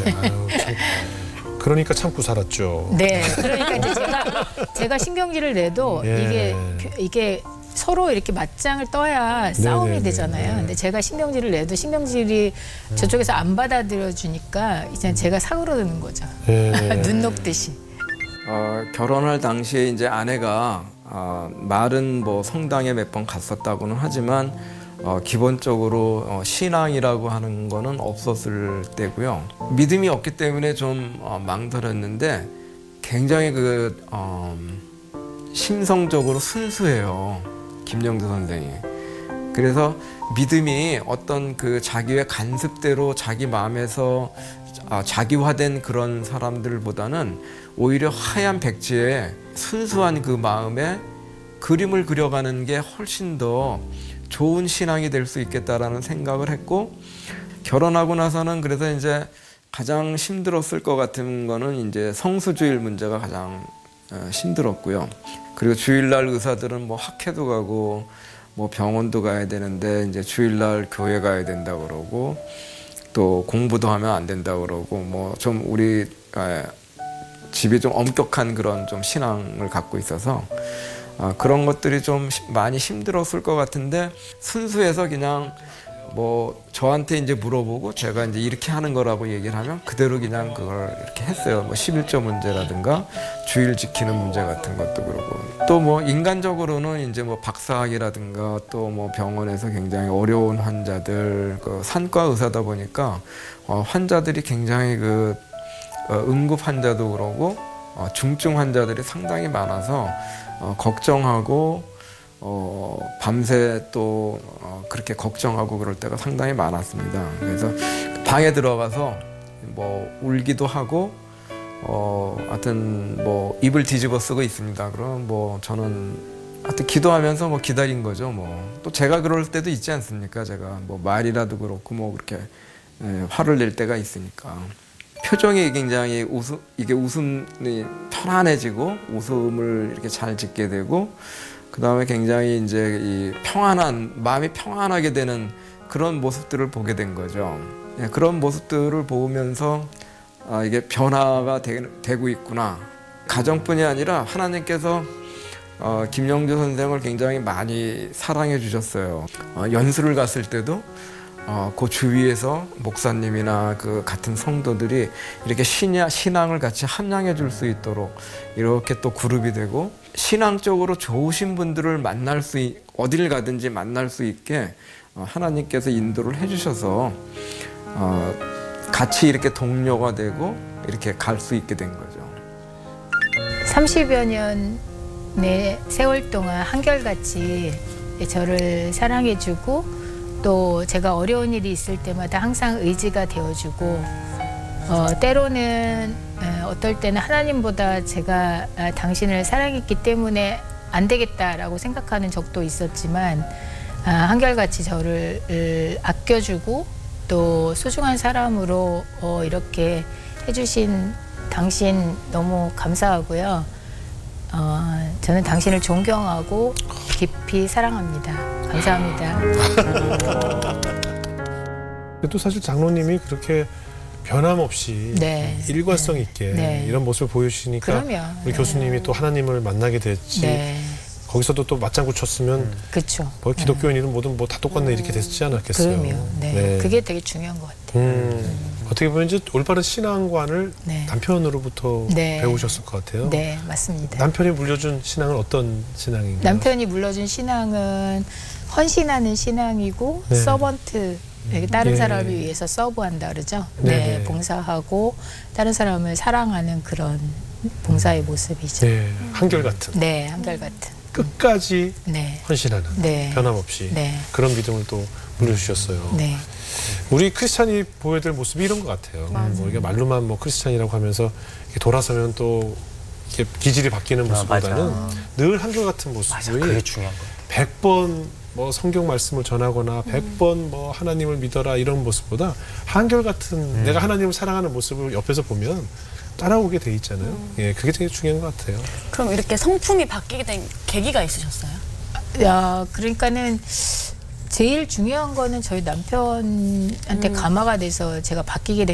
아유, 참. 그러니까 참고 살았죠. 네, 그러니까 이제 제가 신경질을 내도 예. 이게 서로 이렇게 맞짱을 떠야 싸움이 네네네. 되잖아요. 근데 제가 신경질을 내도 신경질이 저쪽에서 안 받아들여 주니까 이제 제가 사그러드는 거죠. 예. 눈 녹듯이. 결혼할 당시에 이제 아내가 말은 뭐 성당에 몇 번 갔었다고는 하지만 기본적으로 신앙이라고 하는 거는 없었을 때고요. 믿음이 없기 때문에 좀 망설였는데 굉장히 심성적으로 순수해요. 김영주 선생이. 그래서 믿음이 어떤 그 자기의 간습대로 자기 마음에서 자기화된 그런 사람들보다는 오히려 하얀 백지에 순수한 그 마음에 그림을 그려가는 게 훨씬 더 좋은 신앙이 될 수 있겠다라는 생각을 했고, 결혼하고 나서는 그래서 이제 가장 힘들었을 것 같은 거는 이제 성수주일 문제가 가장 힘들었고요. 그리고 주일날 의사들은 뭐 학회도 가고 뭐 병원도 가야 되는데 이제 주일날 교회 가야 된다 그러고 또 공부도 하면 안 된다 그러고 뭐 좀 우리 집이 좀 엄격한 그런 좀 신앙을 갖고 있어서 그런 것들이 좀 많이 힘들었을 것 같은데, 순수해서 그냥 뭐 저한테 이제 물어보고 제가 이제 이렇게 하는 거라고 얘기를 하면 그대로 그냥 그걸 이렇게 했어요. 뭐 11조 문제라든가 주일 지키는 문제 같은 것도 그러고, 또 뭐 인간적으로는 이제 뭐 박사학이라든가 또 뭐 병원에서 굉장히 어려운 환자들, 그 산과 의사다 보니까 환자들이 굉장히 응급 환자도 그러고 중증 환자들이 상당히 많아서 걱정하고 밤새 또 그렇게 걱정하고 그럴 때가 상당히 많았습니다. 그래서 방에 들어가서 뭐 울기도 하고 하여튼 뭐 입을 뒤집어 쓰고 있습니다. 그럼 뭐 저는 하여튼 기도하면서 뭐 기다린 거죠. 뭐 또 제가 그럴 때도 있지 않습니까? 제가 뭐 말이라도 그렇고 뭐 그렇게 화를 낼 때가 있으니까. 표정이 굉장히 웃음이 편안해지고 웃음을 이렇게 잘 짓게 되고, 그 다음에 굉장히 이제 이 마음이 평안하게 되는 그런 모습들을 보게 된 거죠. 그런 모습들을 보면서 이게 변화가 되고 있구나. 가정뿐이 아니라 하나님께서 김영주 선생을 굉장히 많이 사랑해 주셨어요. 연수를 갔을 때도 그 주위에서 목사님이나 그 같은 성도들이 이렇게 신앙을 같이 함양해 줄 수 있도록 이렇게 또 그룹이 되고, 신앙적으로 좋으신 분들을 어딜 가든지 만날 수 있게 하나님께서 인도를 해주셔서 같이 이렇게 동료가 되고 이렇게 갈 수 있게 된 거죠. 30여 년의 세월 동안 한결같이 저를 사랑해주고, 또 제가 어려운 일이 있을 때마다 항상 의지가 되어주고, 때로는 어떨 때는 하나님보다 제가 당신을 사랑했기 때문에 안 되겠다라고 생각하는 적도 있었지만, 한결같이 저를 아껴주고 또 소중한 사람으로 이렇게 해주신 당신 너무 감사하고요. 저는 당신을 존경하고 깊이 사랑합니다. 감사합니다. 또 사실 장로님이 그렇게 변함없이 네. 일관성 있게 네. 이런 모습을 보여주시니까 그럼요. 우리 교수님이 또 하나님을 만나게 됐지. 네. 거기서도 또 맞장구 쳤으면 그렇죠. 뭐 기독교인이든 뭐든 뭐 다 똑같네 이렇게 됐지 않았겠어요. 그럼요. 네. 네. 그게 되게 중요한 것 같아요. 어떻게 보면 이제 올바른 신앙관을 네. 남편으로부터 네. 배우셨을 것 같아요. 네, 맞습니다. 남편이 물려준 신앙은 어떤 신앙인가요? 남편이 물려준 신앙은 헌신하는 신앙이고, 네. 서번트, 다른 예. 사람을 위해서 서브한다 그러죠. 네네. 네, 봉사하고 다른 사람을 사랑하는 그런 봉사의 모습이죠. 네, 한결같은 네, 한결같은. 끝까지 네, 헌신하는 네. 변함없이 네. 그런 믿음을 또 물려주셨어요. 네. 우리 크리스찬이 보여야 될 모습이 이런 것 같아요. 뭐 이게 말로만 뭐 크리스찬이라고 하면서 이렇게 돌아서면 또 이렇게 기질이 바뀌는 모습보다는 늘 한결같은 모습이 그게 중요한 거예요. 100번 뭐 성경 말씀을 전하거나 100번 뭐 하나님을 믿어라 이런 모습보다 한결같은 내가 하나님을 사랑하는 모습을 옆에서 보면 따라오게 돼 있잖아요. 예, 그게 되게 중요한 것 같아요. 그럼 이렇게 성품이 바뀌게 된 계기가 있으셨어요? 그러니까는 제일 중요한 거는 저희 남편한테 감화가 돼서 제가 바뀌게 된